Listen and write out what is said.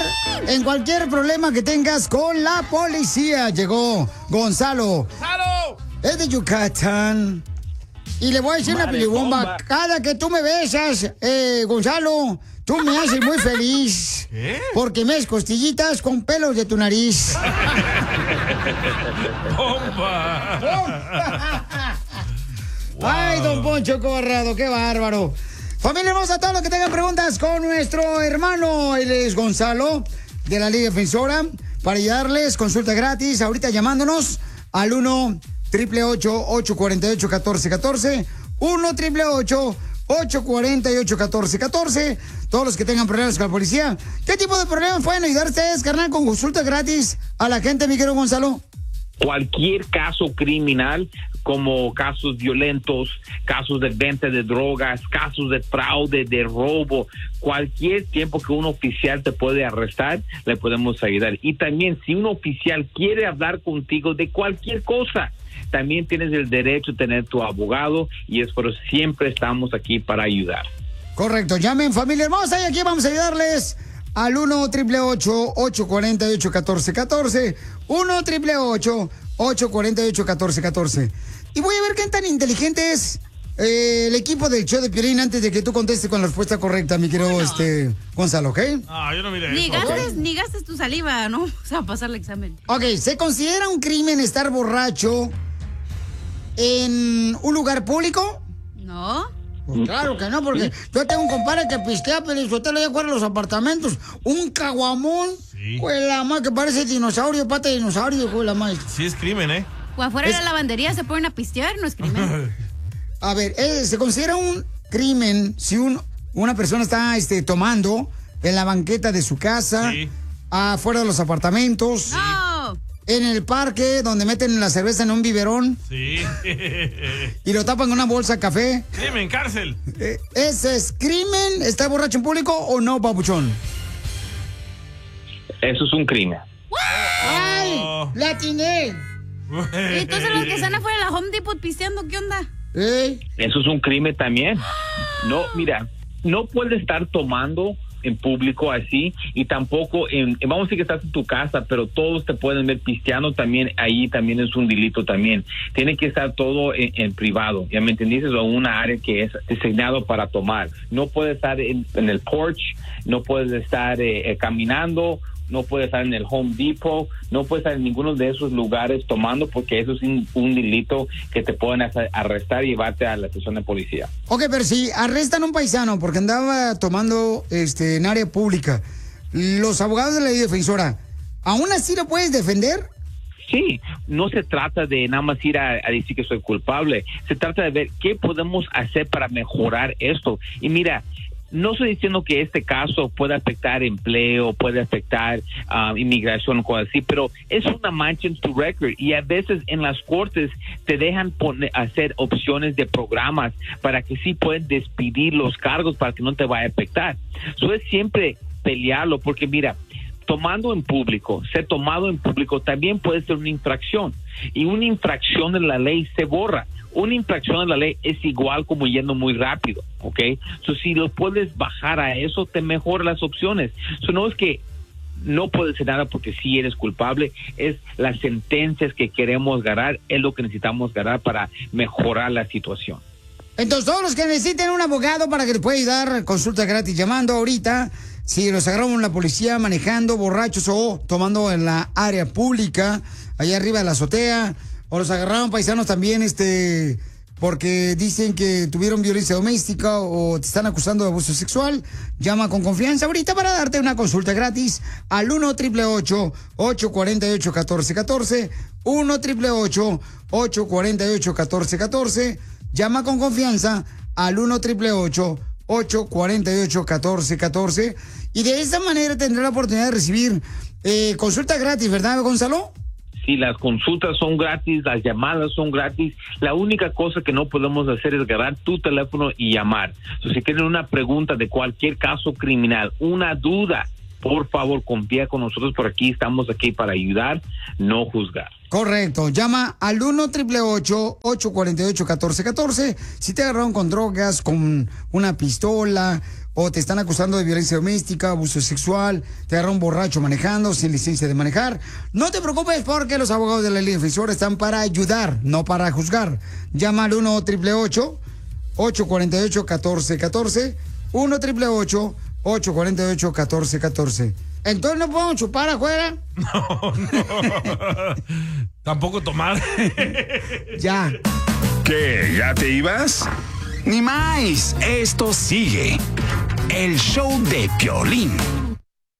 en cualquier problema que tengas con la policía. Llegó Gonzalo. ¡Gonzalo! Es de Yucatán. Y le voy a decir una pilibomba. Cada que tú me besas, Gonzalo, tú me haces muy feliz. ¿Qué? Porque me das costillitas con pelos de tu nariz. ¡Bomba! Ay, don Poncho Corrado, qué bárbaro. Familia hermosa, todos los que tengan preguntas con nuestro hermano, él es Gonzalo, de la Liga Defensora, para ayudarles, consulta gratis, ahorita llamándonos al 1-888-848-1414, 1-888-848-1414, todos los que tengan problemas con la policía. ¿Qué tipo de problemas pueden ayudar ustedes, carnal, con consulta gratis a la gente, mi querido Gonzalo? Cualquier caso criminal, como casos violentos, casos de venta de drogas, casos de fraude, de robo, cualquier tiempo que un oficial te puede arrestar, le podemos ayudar. Y también, si un oficial quiere hablar contigo de cualquier cosa, también tienes el derecho de tener tu abogado, y es por eso siempre estamos aquí para ayudar. Correcto, llamen, familia hermosa, y aquí vamos a ayudarles al 1-888-848-1414, 1-888-848-1414. Y voy a ver qué tan inteligente es el equipo del show de Piolín antes de que tú contestes con la respuesta correcta, mi querido Gonzalo, ¿ok? Ah, yo no miré Ni eso. gastes, ni gastes tu saliva, ¿no? O sea, pasar el examen. Ok, ¿se considera un crimen estar borracho en un lugar público? No. Pues claro que no, porque yo tengo un compadre que pistea Pelizotelo allá afuera de los apartamentos. Un caguamón. Sí. Pues la más que parece dinosaurio, pata de dinosaurio, pues la más. Sí es crimen, ¿eh? O afuera de la lavandería se ponen a pistear, no es crimen. A ver, se considera un crimen si una persona está tomando en la banqueta de su casa, Sí. afuera de los apartamentos, No. en el parque donde meten la cerveza en un biberón Sí. y lo tapan con una bolsa de café. Crimen, cárcel. ¿Ese es crimen? ¿Está borracho en público o no, papuchón? Eso es un crimen. ¡Ay! ¡La atiné! Y entonces los que están afuera de la Home Depot pisteando, ¿qué onda? Eso es un crimen también. No, mira, no puedes estar tomando en público así, y tampoco vamos a decir que estás en tu casa, pero todos te pueden ver pisteando también, ahí también es un delito también. Tiene que estar todo en privado, ¿ya me entendiste? O una área que es designado para tomar. No puedes estar en el porch, no puedes estar caminando, no puedes estar en el Home Depot, no puedes estar en ninguno de esos lugares tomando, porque eso es un delito que te pueden arrestar y llevarte a la estación de policía. Ok, pero si arrestan a un paisano porque andaba tomando en área pública, los abogados de la Ley Defensora, ¿aún así lo puedes defender? Sí, no se trata de nada más ir a decir que soy culpable, se trata de ver qué podemos hacer para mejorar esto. Y mira, no estoy diciendo que este caso pueda afectar empleo, puede afectar inmigración o cosas así, pero es una mancha en tu récord, y a veces en las cortes te dejan hacer opciones de programas para que sí pueden despedir los cargos para que no te vaya a afectar. Eso es siempre pelearlo, porque mira, tomando en público, ser tomado en público también puede ser una infracción, y una infracción de la ley se borra. Una infracción de la ley es igual como yendo muy rápido, ¿ok? So, si lo puedes bajar a eso, te mejora las opciones. So, no es que no puedes hacer nada porque sí eres culpable, es las sentencias que queremos ganar, es lo que necesitamos ganar para mejorar la situación. Entonces, todos los que necesiten un abogado para que les pueda ayudar, consulta gratis llamando ahorita. Si los agarramos la policía manejando borrachos o tomando en la área pública, allá arriba de la azotea, o los agarraron paisanos también, porque dicen que tuvieron violencia doméstica o te están acusando de abuso sexual, llama con confianza ahorita para darte una consulta gratis al 1-888-848-1414, 1-888-848-1414, llama con confianza al 1-888-848-1414, y de esa manera tendrá la oportunidad de recibir consulta gratis, ¿verdad, Gonzalo? Sí, las consultas son gratis, las llamadas son gratis. La única cosa que no podemos hacer es agarrar tu teléfono y llamar. Si tienen una pregunta de cualquier caso criminal, una duda, por favor, confía con nosotros, por aquí estamos aquí para ayudar, no juzgar. Correcto, llama al 1-888-848-1414 si te agarraron con drogas, con una pistola o te están acusando de violencia doméstica, abuso sexual, te agarra un borracho manejando sin licencia de manejar, no te preocupes porque los abogados de la Liga Defensora están para ayudar, no para juzgar. Llama al 1-888-848-1414, 1-888-848-1414. Entonces no podemos chupar afuera. No. Tampoco tomar. Ya. ¿Qué? ¿Ya te ibas? Ni más, esto sigue. El show de Piolín.